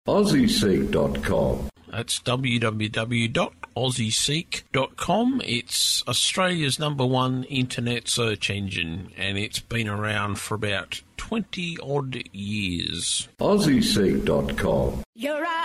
AussieSeek.com. That's www.aussieseek.com. It's Australia's #1 internet search engine, and it's been around for about 20-odd years. AussieSeek.com. You're right.